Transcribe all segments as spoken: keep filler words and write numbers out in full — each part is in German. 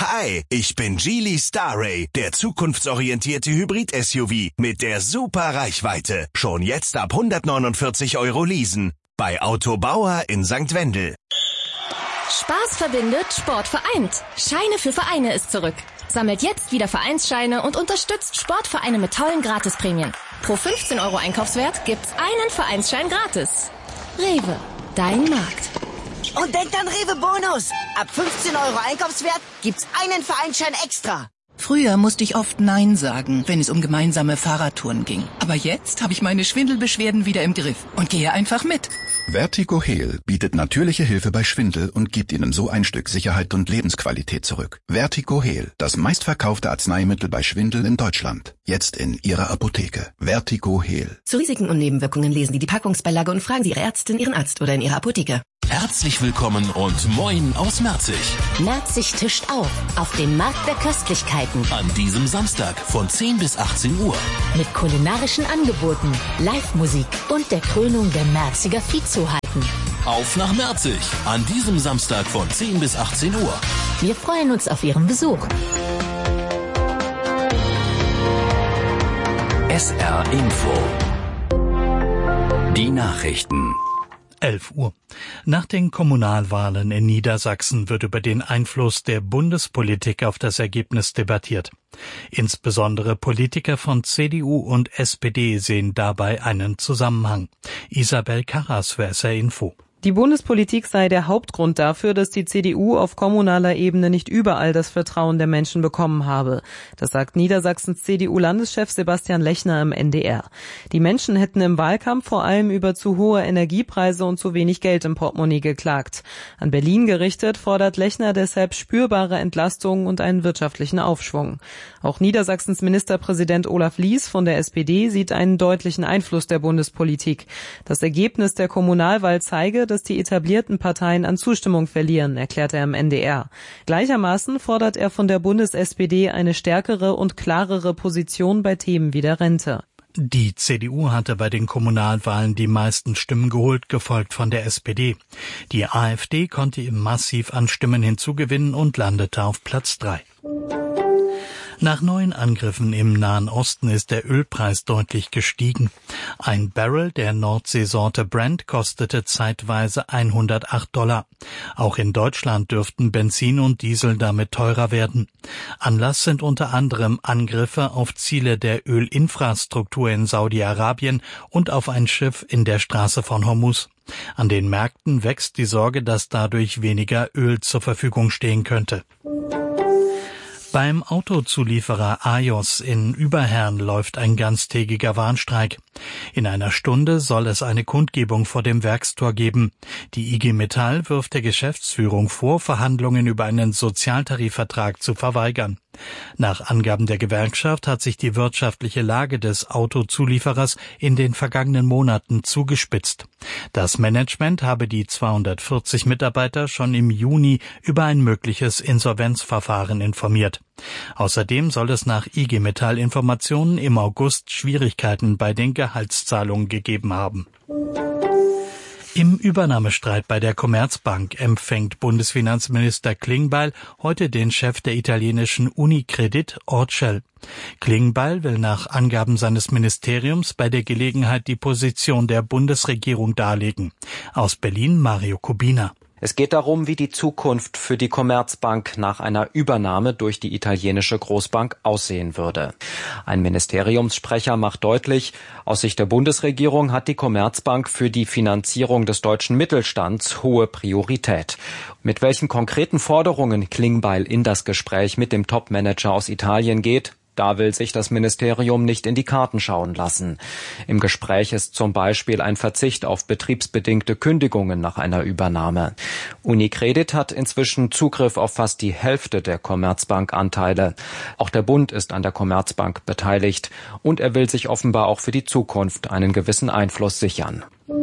Ei, ich bin Geely Starray, der zukunftsorientierte Hybrid-S U V mit der super Reichweite. Schon jetzt ab hundertneunundvierzig Euro leasen. Bei Autobauer in Sankt Wendel. Spaß verbindet, Sport vereint. Scheine für Vereine ist zurück. Sammelt jetzt wieder Vereinsscheine und unterstützt Sportvereine mit tollen Gratisprämien. Pro fünfzehn Euro Einkaufswert gibt's einen Vereinsschein gratis. Rewe, dein Markt. Und denkt an Rewe Bonus. Ab fünfzehn Euro Einkaufswert gibt's einen Vereinsschein extra. Früher musste ich oft Nein sagen, wenn es um gemeinsame Fahrradtouren ging. Aber jetzt habe ich meine Schwindelbeschwerden wieder im Griff und gehe einfach mit. Vertigo Heal bietet natürliche Hilfe bei Schwindel und gibt Ihnen so ein Stück Sicherheit und Lebensqualität zurück. Vertigo Heal, das meistverkaufte Arzneimittel bei Schwindel in Deutschland. Jetzt in Ihrer Apotheke. Vertigo Heal. Zu Risiken und Nebenwirkungen lesen Sie die Packungsbeilage und fragen Sie Ihre Ärztin, Ihren Arzt oder in Ihrer Apotheke. Herzlich willkommen und moin aus Merzig. Merzig tischt auf, auf dem Markt der Köstlichkeiten. An diesem Samstag von zehn bis achtzehn Uhr. Mit kulinarischen Angeboten, Live-Musik und der Krönung der Merziger Viehzuchten. Auf nach Merzig, an diesem Samstag von zehn bis achtzehn Uhr. Wir freuen uns auf Ihren Besuch. S R Info. Die Nachrichten. elf Uhr. Nach den Kommunalwahlen in Niedersachsen wird über den Einfluss der Bundespolitik auf das Ergebnis debattiert. Insbesondere Politiker von C D U und S P D sehen dabei einen Zusammenhang. Isabel Karras für S R Info. Die Bundespolitik sei der Hauptgrund dafür, dass die C D U auf kommunaler Ebene nicht überall das Vertrauen der Menschen bekommen habe. Das sagt Niedersachsens C D U-Landeschef Sebastian Lechner im N D R. Die Menschen hätten im Wahlkampf vor allem über zu hohe Energiepreise und zu wenig Geld im Portemonnaie geklagt. An Berlin gerichtet fordert Lechner deshalb spürbare Entlastungen und einen wirtschaftlichen Aufschwung. Auch Niedersachsens Ministerpräsident Olaf Lies von der S P D sieht einen deutlichen Einfluss der Bundespolitik. Das Ergebnis der Kommunalwahl zeige, dass die etablierten Parteien an Zustimmung verlieren, erklärt er im N D R. Gleichermaßen fordert er von der Bundes-S P D eine stärkere und klarere Position bei Themen wie der Rente. Die C D U hatte bei den Kommunalwahlen die meisten Stimmen geholt, gefolgt von der S P D. Die AfD konnte ihm massiv an Stimmen hinzugewinnen und landete auf Platz drei. Nach neuen Angriffen im Nahen Osten ist der Ölpreis deutlich gestiegen. Ein Barrel der Nordseesorte Brent kostete zeitweise hundertacht Dollar. Auch in Deutschland dürften Benzin und Diesel damit teurer werden. Anlass sind unter anderem Angriffe auf Ziele der Ölinfrastruktur in Saudi-Arabien und auf ein Schiff in der Straße von Hormuz. An den Märkten wächst die Sorge, dass dadurch weniger Öl zur Verfügung stehen könnte. Beim Autozulieferer Ajos in Überherrn läuft ein ganztägiger Warnstreik. In einer Stunde soll es eine Kundgebung vor dem Werkstor geben. Die I G Metall wirft der Geschäftsführung vor, Verhandlungen über einen Sozialtarifvertrag zu verweigern. Nach Angaben der Gewerkschaft hat sich die wirtschaftliche Lage des Autozulieferers in den vergangenen Monaten zugespitzt. Das Management habe die zweihundertvierzig Mitarbeiter schon im Juni über ein mögliches Insolvenzverfahren informiert. Außerdem soll es nach I G Metall Informationen im August Schwierigkeiten bei den Gehaltszahlungen gegeben haben. Im Übernahmestreit bei der Commerzbank empfängt Bundesfinanzminister Klingbeil heute den Chef der italienischen Unicredit, Orcel. Klingbeil will nach Angaben seines Ministeriums bei der Gelegenheit die Position der Bundesregierung darlegen. Aus Berlin Mario Kubina. Es geht darum, wie die Zukunft für die Commerzbank nach einer Übernahme durch die italienische Großbank aussehen würde. Ein Ministeriumssprecher macht deutlich, aus Sicht der Bundesregierung hat die Commerzbank für die Finanzierung des deutschen Mittelstands hohe Priorität. Mit welchen konkreten Forderungen Klingbeil in das Gespräch mit dem Topmanager aus Italien geht, da will sich das Ministerium nicht in die Karten schauen lassen. Im Gespräch ist zum Beispiel ein Verzicht auf betriebsbedingte Kündigungen nach einer Übernahme. Unicredit hat inzwischen Zugriff auf fast die Hälfte der Commerzbank-Anteile. Auch der Bund ist an der Commerzbank beteiligt und er will sich offenbar auch für die Zukunft einen gewissen Einfluss sichern.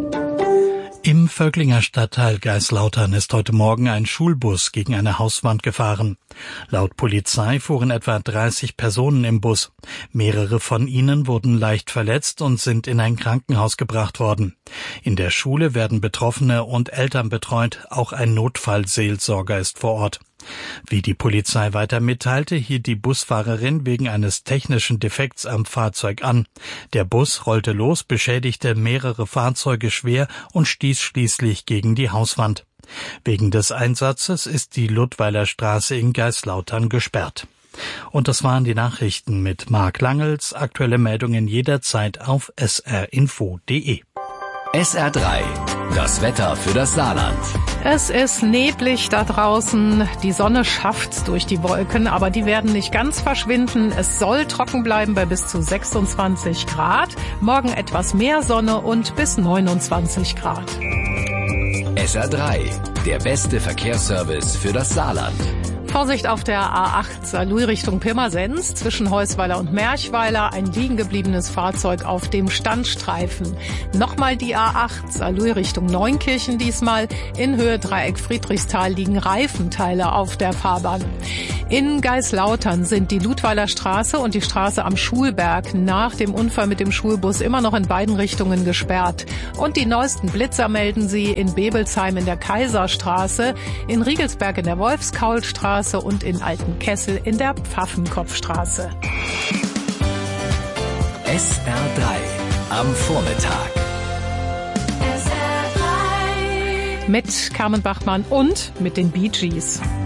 Im Völklinger Stadtteil Geislautern ist heute Morgen ein Schulbus gegen eine Hauswand gefahren. Laut Polizei fuhren etwa dreißig Personen im Bus. Mehrere von ihnen wurden leicht verletzt und sind in ein Krankenhaus gebracht worden. In der Schule werden Betroffene und Eltern betreut, auch ein Notfallseelsorger ist vor Ort. Wie die Polizei weiter mitteilte, hielt die Busfahrerin wegen eines technischen Defekts am Fahrzeug an. Der Bus rollte los, beschädigte mehrere Fahrzeuge schwer und stieß schließlich gegen die Hauswand. Wegen des Einsatzes ist die Ludweiler Straße in Geislautern gesperrt. Und das waren die Nachrichten mit Marc Langels. Aktuelle Meldungen jederzeit auf s r info punkt d e. S R drei, das Wetter für das Saarland. Es ist neblig da draußen, die Sonne schafft's durch die Wolken, aber die werden nicht ganz verschwinden. Es soll trocken bleiben bei bis zu sechsundzwanzig Grad, morgen etwas mehr Sonne und bis neunundzwanzig Grad. S R drei, der beste Verkehrsservice für das Saarland. Vorsicht auf der A acht Saarlouis Richtung Pirmasens. Zwischen Heusweiler und Merchweiler ein liegen gebliebenes Fahrzeug auf dem Standstreifen. Nochmal die A acht Saarlouis Richtung Neunkirchen diesmal. In Höhe Dreieck Friedrichsthal liegen Reifenteile auf der Fahrbahn. In Geislautern sind die Ludweiler Straße und die Straße am Schulberg nach dem Unfall mit dem Schulbus immer noch in beiden Richtungen gesperrt. Und die neuesten Blitzer melden sie in Bebelsheim in der Kaiserstraße, in Riegelsberg in der Wolfskaulstraße und in Altenkessel in der Pfaffenkopfstraße. S R drei am Vormittag. S R drei mit Carmen Bachmann und mit den Bee Gees.